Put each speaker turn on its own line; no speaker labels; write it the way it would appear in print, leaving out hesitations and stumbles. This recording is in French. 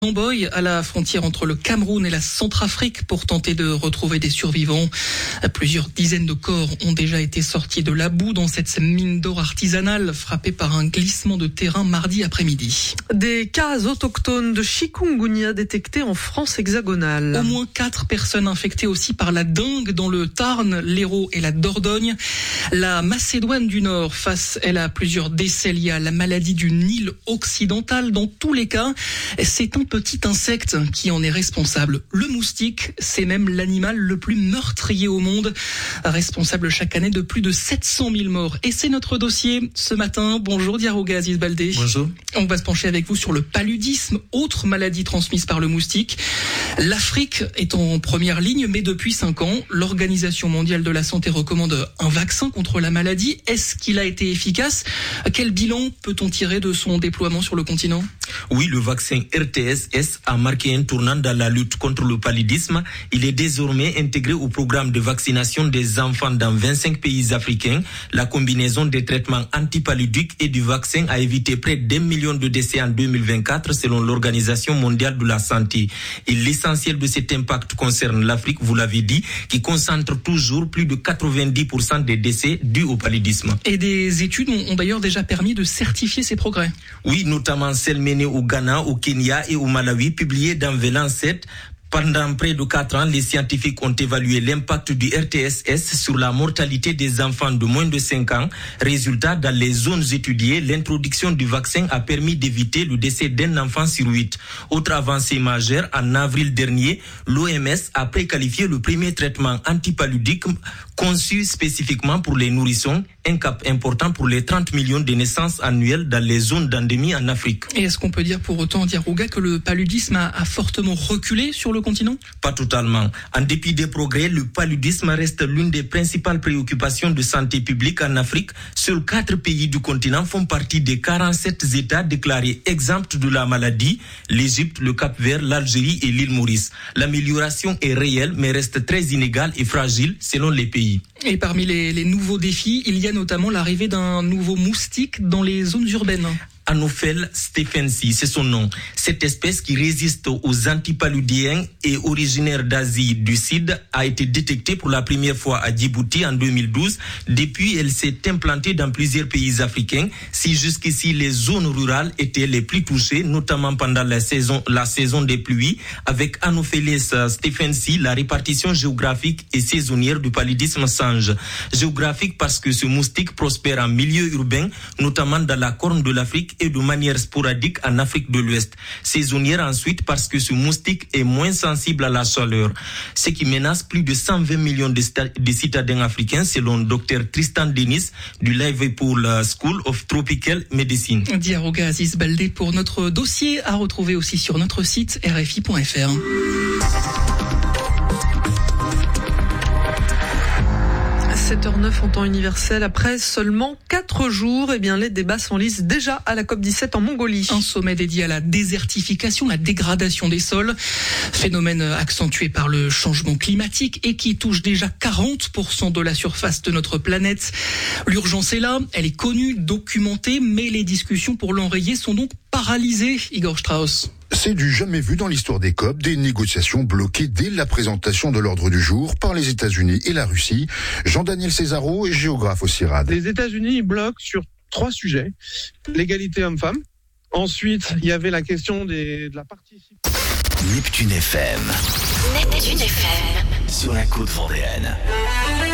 Boy à la frontière entre le Cameroun et la Centrafrique pour tenter de retrouver des survivants. Plusieurs dizaines de corps ont déjà été sortis de la boue dans cette mine d'or artisanale frappée par un glissement de terrain mardi après-midi.
Des cas autochtones de chikungunya détectés en France hexagonale.
Au moins 4 personnes infectées aussi par la dengue dans le Tarn, l'Hérault et la Dordogne. La Macédoine du Nord face, elle, à plusieurs décès liés à la maladie du Nil occidental. Dans tous les cas, c'est un petit insecte qui en est responsable. Le moustique, c'est même l'animal le plus meurtrier au monde, responsable chaque année de plus de 700 000 morts. Et c'est notre dossier ce matin. Bonjour Diarouga Aziz Baldé.
Bonjour.
On va se pencher avec vous sur le paludisme, autre maladie transmise par le moustique. L'Afrique est en première ligne, mais depuis 5 ans, l'Organisation mondiale de la santé recommande un vaccin contre la maladie. Est-ce qu'il a été efficace ? Quel bilan peut-on tirer de son déploiement sur le continent ?
Oui, le vaccin RTS a marqué un tournant dans la lutte contre le paludisme. Il est désormais intégré au programme de vaccination des enfants dans 25 pays africains. La combinaison des traitements antipaludiques et du vaccin a évité près d'1 million de décès en 2024 selon l'Organisation mondiale de la santé. Et l'essentiel de cet impact concerne l'Afrique, vous l'avez dit, qui concentre toujours plus de 90% des décès dus au paludisme.
Et des études ont d'ailleurs déjà permis de certifier ces progrès.
Oui, notamment celles menées au Ghana, au Kenya et au Malawi, publiées dans The Lancet. Pendant près de 4 ans, les scientifiques ont évalué l'impact du RTS sur la mortalité des enfants de moins de 5 ans. Résultat, dans les zones étudiées, l'introduction du vaccin a permis d'éviter le décès d'un enfant sur 8. Autre avancée majeure, en avril dernier, l'OMS a préqualifié le premier traitement antipaludique conçu spécifiquement pour les nourrissons, un cap important pour les 30 millions de naissances annuelles dans les zones d'endémie en Afrique.
Et est-ce qu'on peut dire pour autant, Diarouga, que le paludisme a fortement reculé sur le continent ?
Pas totalement. En dépit des progrès, le paludisme reste l'une des principales préoccupations de santé publique en Afrique. Seuls 4 pays du continent font partie des 47 États déclarés exempts de la maladie: l'Égypte, le Cap-Vert, l'Algérie et l'île Maurice. L'amélioration est réelle, mais reste très inégale et fragile selon les pays.
Et parmi les nouveaux défis, il y a notamment l'arrivée d'un nouveau moustique dans les zones urbaines.
Anopheles stephensi, c'est son nom. Cette espèce qui résiste aux antipaludiens et originaire d'Asie du Sud a été détectée pour la première fois à Djibouti en 2012. Depuis, elle s'est implantée dans plusieurs pays africains. Si jusqu'ici les zones rurales étaient les plus touchées, notamment pendant la saison des pluies, avec Anopheles stephensi, la répartition géographique et saisonnière du paludisme change. Géographique parce que ce moustique prospère en milieu urbain, notamment dans la Corne de l'Afrique et de manière sporadique en Afrique de l'Ouest. Saisonnière ensuite parce que ce moustique est moins sensible à la chaleur, ce qui menace plus de 120 millions de citadins africains selon Dr Tristan Dennis du Liverpool School of Tropical Medicine.
Diarouga Aziz Baldé pour notre dossier à retrouver aussi sur notre site rfi.fr.
7h09 en temps universel. Après seulement 4 jours, les débats s'enlisent déjà à la COP17 en Mongolie.
Un sommet dédié à la désertification, la dégradation des sols, phénomène accentué par le changement climatique et qui touche déjà 40% de la surface de notre planète. L'urgence est là, elle est connue, documentée, mais les discussions pour l'enrayer sont donc paralysées, Igor Strauss.
C'est du jamais vu dans l'histoire des COP, des négociations bloquées dès la présentation de l'ordre du jour par les États-Unis et la Russie. Jean-Daniel Césaro est géographe au CIRAD.
Les États-Unis bloquent sur 3 sujets. L'égalité homme-femme. Ensuite, il y avait la question de la participation.
Neptune FM. Neptune FM. Sur la côte vendéenne.